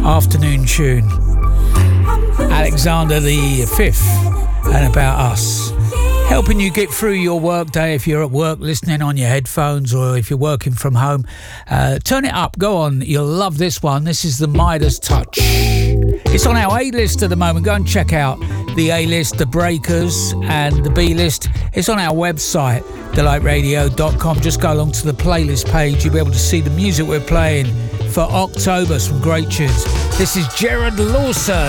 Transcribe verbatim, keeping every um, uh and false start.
afternoon tune. Alexander the Fifth and About Us. Helping you get through your work day if you're at work listening on your headphones, or if you're working from home. Uh, turn it up, go on, you'll love this one. This is the Midas Touch. It's on our A-list at the moment. Go and check out the A-list, the Breakers and the B-list. It's on our website, delight radio dot com. Just go along to the playlist page. You'll be able to see the music we're playing for October. Some great tunes. This is Jared Lawson.